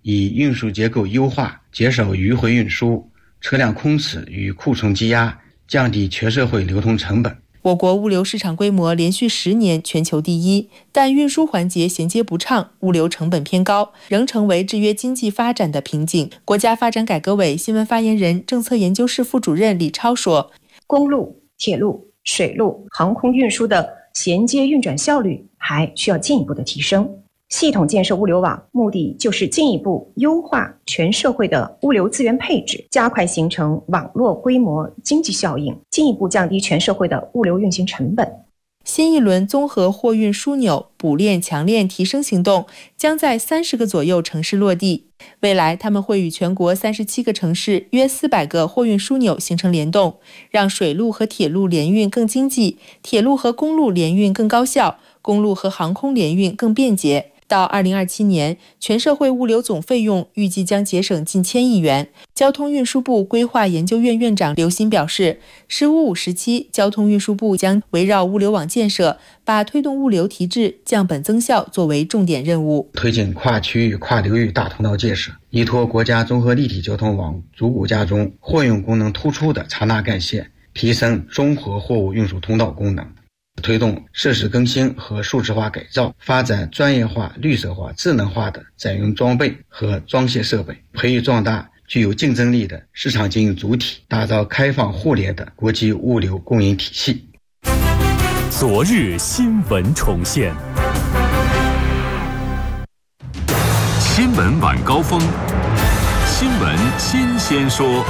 以运输结构优化，减少迂回运输、车辆空次与库存积压，降低全社会流通成本。 我国物流市场规模连续10年全球第一，但运输环节衔接不畅，物流成本偏高，仍成为制约经济发展的瓶颈。国家发展改革委新闻发言人、政策研究室副主任李超说， 公路、铁路、水路、航空运输的衔接运转效率还需要进一步的提升。系统建设物流网，目的就是进一步优化全社会的物流资源配置，加快形成网络规模经济效应，进一步降低全社会的物流运行成本。 新一轮综合货运枢纽补链强链提升行动将在30个左右城市落地，未来他们会与全国37个城市约400个货运枢纽形成联动，让水路和铁路联运更经济，铁路和公路联运更高效，公路和航空联运更便捷。到2027年，全社会物流总费用预计将节省近1000亿元。交通运输部规划研究院院长刘鑫表示，“15-5”时期，交通运输部将围绕物流网建设，把推动物流提质、降本增效作为重点任务， 推进跨区域、跨流域大通道建设，依托国家综合立体交通网组骨架中货运功能突出的刹那干线，提升综合货物运输通道功能。推动设施更新和数字化改造，发展专业化、绿色化、智能化的载运装备和装卸设备，培育壮大具有竞争力的市场经营主体，打造开放互联的国际物流供应体系。 昨日新闻重现，新闻晚高峰，新闻新鲜说。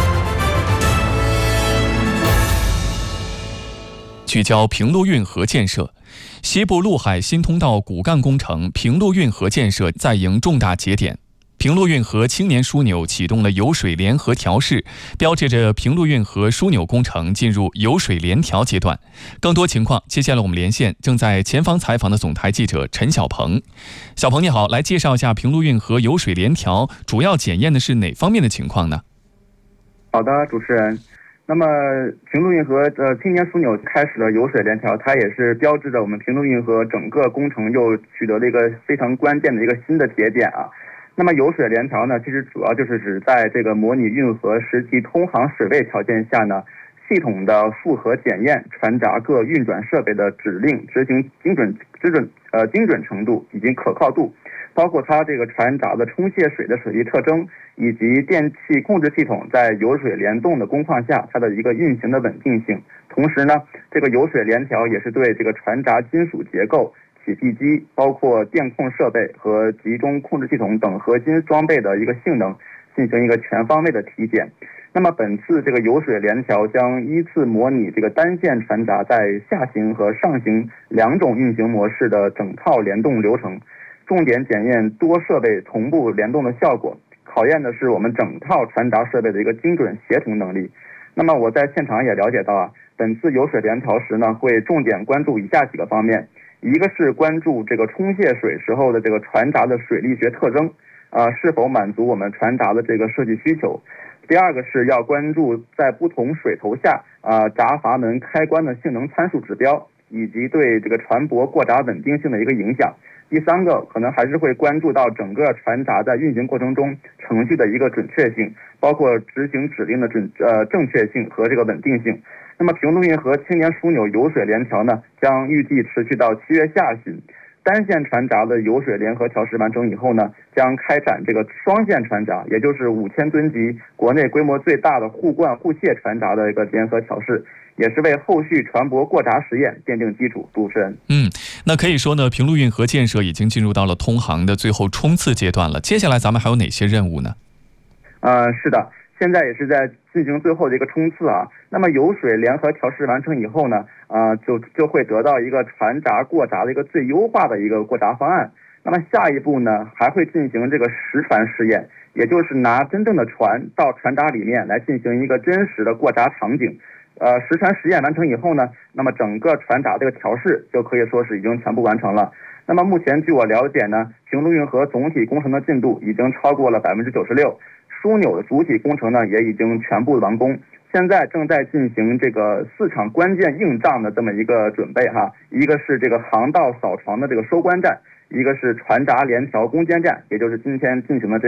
聚焦平陆运河建设，西部陆海新通道骨干工程平陆运河建设在迎重大节点。平陆运河青年枢纽启动了油水联合调试，标志着平陆运河枢纽工程进入油水联调阶段。更多情况，接下来我们连线正在前方采访的总台记者陈小鹏。小鹏你好，来介绍一下平陆运河油水联调主要检验的是哪方面的情况呢？ 好的，主持人。那么平陆运河青年枢纽开始了油水联调，它也是标志着我们平陆运河整个工程又取得了一个非常关键的一个新的节点啊。那么油水联调呢，其实主要就是指在这个模拟运河实际通航水位条件下呢，系统的复核检验船闸各运转设备的指令执行精准程度以及可靠度，包括它这个船闸的冲卸水的水力特征，以及电气控制系统在油水联动的工况下它的一个运行的稳定性。同时呢，这个油水联调也是对这个船闸金属结构、起闭机，包括电控设备和集中控制系统等核心装备的一个性能进行一个全方位的体检。那么本次这个油水联调将依次模拟这个单线船闸在下行和上行2种运行模式的整套联动流程，重点检验多设备同步联动的效果，考验的是我们整套船闸设备的一个精准协同能力。那么我在现场也了解到啊，本次油水联调时呢，会重点关注以下几个方面。一个是关注这个冲卸水时候的这个船闸的水力学特征，是否满足我们船闸的这个设计需求。第二个是要关注在不同水头下闸阀门开关的性能参数指标，以及对这个船舶过闸稳定性的一个影响。第三个可能还是会关注到整个船闸在运行过程中程序的一个准确性，包括执行指令的正确性和这个稳定性。那么平陆运河青年枢纽油水联调呢，将预计持续到7月下旬。单线船闸的油水联合调试完成以后呢，将开展这个双线船闸，也就是5000吨级国内规模最大的互灌互卸船闸的一个联合调试，也是为后续船舶过闸实验奠定基础。主持人， 那可以说呢，平陆运河建设已经进入到了通航的最后冲刺阶段了。接下来咱们还有哪些任务呢？ 是的，现在也是在进行最后的一个冲刺啊。那么油水联合调试完成以后呢，就会得到一个船闸过闸的一个最优化的一个过闸方案。那么下一步呢，还会进行这个实船试验，也就是拿真正的船到船闸里面来进行一个真实的过闸场景。实船实验完成以后呢，那么整个船闸这个调试就可以说是已经全部完成了。那么目前据我了解呢，平陆运河总体工程的进度已经超过了96%，枢纽的主体工程呢也已经全部完工。现在正在进行这个4场关键硬仗的这么一个准备哈，一个是这个航道扫床的这个收官站，一个是船闸联调攻坚战，也就是今天进行的